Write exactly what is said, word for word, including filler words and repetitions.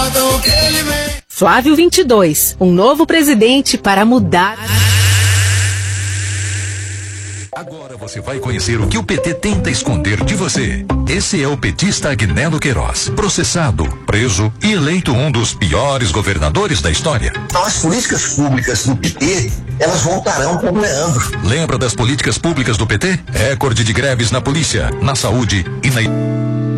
Flávio vinte e dois, um novo presidente para mudar. Agora você vai conhecer o que o P T tenta esconder de você. Esse é o petista Agnello Queiroz, processado, preso e eleito um dos piores governadores da história. Então as políticas públicas do P T, elas voltarão com o Leandro. Lembra das políticas públicas do P T? Recorde de greves na polícia, na saúde e na...